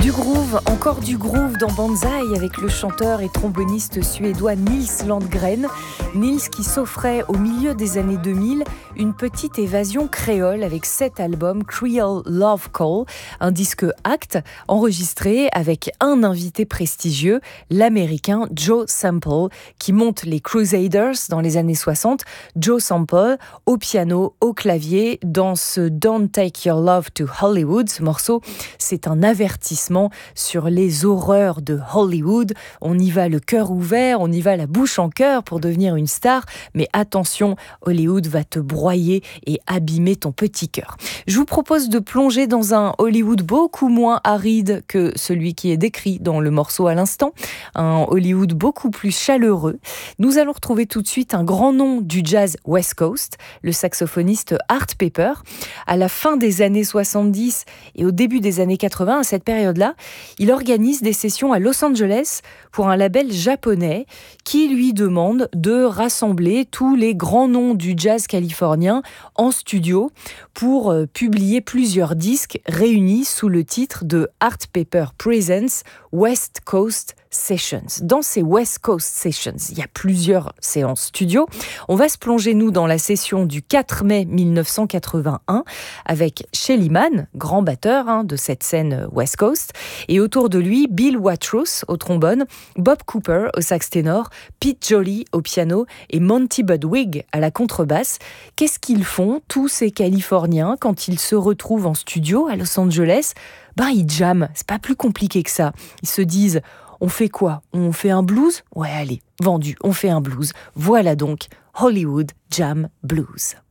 Du groove, encore du groove dans Banzai avec le chanteur et tromboniste suédois Nils Landgren. Nils qui s'offrait au milieu des années 2000 une petite évasion créole avec cet album Creole Love Call, un disque acte enregistré avec un invité prestigieux, l'américain Joe Sample, qui monte les Crusaders dans les années 60. Joe Sample au piano, au clavier, dans ce Don't Take Your Love to Hollywood. Ce morceau, c'est un avertissement sur les horreurs de Hollywood. On y va le cœur ouvert, on y va la bouche en cœur pour devenir une star, mais attention, Hollywood va te broyer et abîmer ton petit cœur. Je vous propose de plonger dans un Hollywood beaucoup moins aride que celui qui est décrit dans le morceau à l'instant, un Hollywood beaucoup plus chaleureux. Nous allons retrouver tout de suite un grand nom du jazz West Coast, le saxophoniste Art Pepper. À la fin des années 70 et au début des années 80, à cette période-là, il organise des sessions à Los Angeles pour un label japonais qui lui demande de rassembler tous les grands noms du jazz californien en studio pour publier plusieurs disques réunis sous le titre de Art Pepper Presents West Coast Sessions. Dans ces West Coast Sessions, il y a plusieurs séances studio. On va se plonger, nous, dans la session du 4 mai 1981 avec Shelly Manne, grand batteur de cette scène West Coast, et autour de lui, Bill Watrous au trombone, Bob Cooper au sax ténor, Pete Jolly au piano et Monty Budwig à la contrebasse. Qu'est-ce qu'ils font, tous ces Californiens, quand ils se retrouvent en studio à Los Angeles? Ils jamment, c'est pas plus compliqué que ça. Ils se disent, on fait quoi? On fait un blues? Ouais, allez, vendu, on fait un blues. Voilà donc Hollywood Jam Blues.